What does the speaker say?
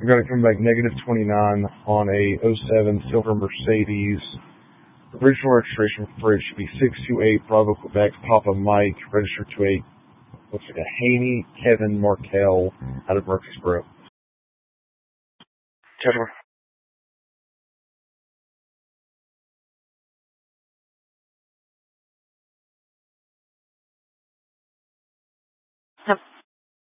We're going to come back negative 29 on a '07 silver Mercedes. Original registration for it should be 628 Bravo Quebec Papa Mike, registered to looks like a Haney Kevin Markel out of Murfreesboro. Joshua.